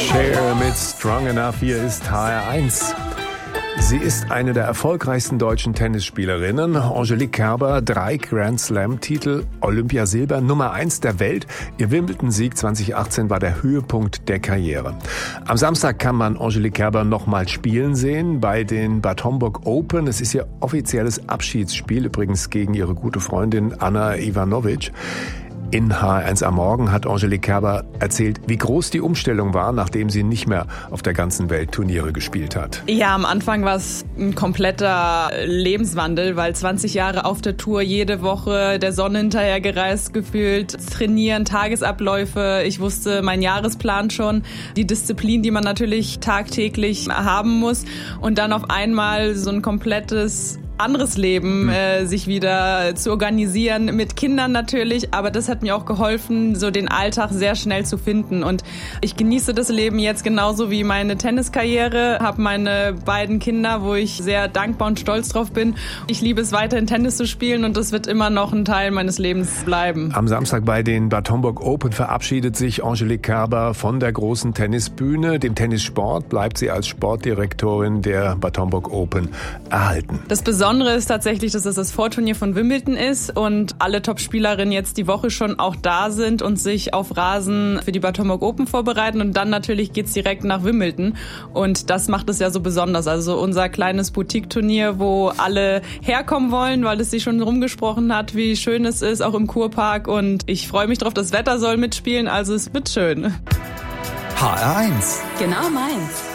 Cher mit Strong Enough, hier ist HR1. Sie ist eine der erfolgreichsten deutschen Tennisspielerinnen. Angelique Kerber, 3 Grand-Slam-Titel, Olympiasilber, Nummer 1 der Welt. Ihr Wimbledon-Sieg 2018 war der Höhepunkt der Karriere. Am Samstag kann man Angelique Kerber nochmal spielen sehen bei den Bad Homburg Open. Es ist ihr offizielles Abschiedsspiel, übrigens gegen ihre gute Freundin Anna Ivanovic. In HR1 am Morgen hat Angelique Kerber erzählt, wie groß die Umstellung war, nachdem sie nicht mehr auf der ganzen Welt Turniere gespielt hat. Ja, am Anfang war es ein kompletter Lebenswandel, weil 20 Jahre auf der Tour, jede Woche der Sonne hinterher gereist gefühlt, trainieren, Tagesabläufe. Ich wusste meinen Jahresplan schon, die Disziplin, die man natürlich tagtäglich haben muss. Und dann auf einmal so ein komplettes anderes Leben sich wieder zu organisieren, mit Kindern natürlich, aber das hat mir auch geholfen, so den Alltag sehr schnell zu finden und ich genieße das Leben jetzt genauso wie meine Tenniskarriere, habe meine beiden Kinder, wo ich sehr dankbar und stolz drauf bin. Ich liebe es weiterhin Tennis zu spielen und das wird immer noch ein Teil meines Lebens bleiben. Am Samstag bei den Bad Homburg Open verabschiedet sich Angelique Kerber von der großen Tennisbühne. Dem Tennissport bleibt sie als Sportdirektorin der Bad Homburg Open erhalten. Das Besondere ist tatsächlich, dass es das Vorturnier von Wimbledon ist und alle Top-Spielerinnen jetzt die Woche schon auch da sind und sich auf Rasen für die Bad Homburg Open vorbereiten und dann natürlich geht's direkt nach Wimbledon und das macht es ja so besonders. Also unser kleines Boutique-Turnier, wo alle herkommen wollen, weil es sich schon rumgesprochen hat, wie schön es ist, auch im Kurpark und ich freue mich drauf, das Wetter soll mitspielen, also es wird schön. HR1. Genau meins.